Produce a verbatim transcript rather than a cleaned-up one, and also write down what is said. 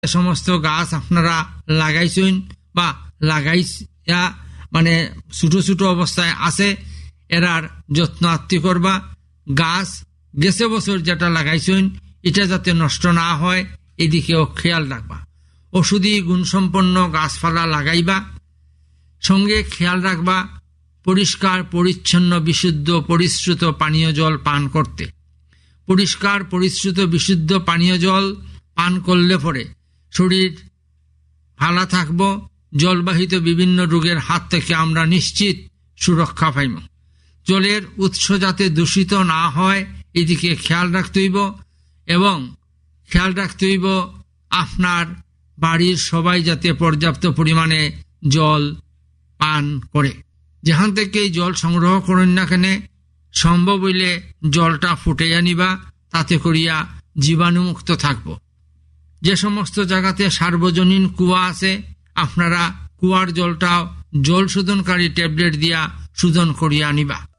সমস্ত গাছ আপনারা লাগাইছেন বা লাগাইয়া মানে ছোট ছোট অবস্থায় আছে, এরার যত্ন আত্মি করবা। গাছ গেছে বছর যেটা লাগাইছেন এটা যাতে নষ্ট না হয় এদিকেও খেয়াল রাখবা। ওষুধি গুণসম্পন্ন গাছপালা লাগাইবা, সঙ্গে খেয়াল রাখবা পরিষ্কার পরিচ্ছন্ন বিশুদ্ধ পরিশ্রুত পানীয় জল পান করতে। পরিষ্কার পরিশ্রুত বিশুদ্ধ পানীয় জল পান করলে পরে শরীর ভালো থাকবো, জলবাহিত বিভিন্ন রোগের হাত থেকে আমরা নিশ্চিত সুরক্ষা পাইব। জলের উৎস যাতে দূষিত না হয় এদিকে খেয়াল রাখতে হইব, এবং খেয়াল রাখতে হইব আপনার বাড়ির সবাই যাতে পর্যাপ্ত পরিমাণে জল পান করে। যেখান থেকে জল সংগ্রহ করেন না কেন সম্ভব হইলে জলটা ফুটাইয়া নিবা, তাতে করিয়া জীবাণুমুক্ত থাকব। যে সমস্ত জায়গাতে সার্বজনীন কুয়া আছে আপনারা কুয়ার জলটাও জল শোধনকারী ট্যাবলেট দিয়া শোধন করিয়া নিবা।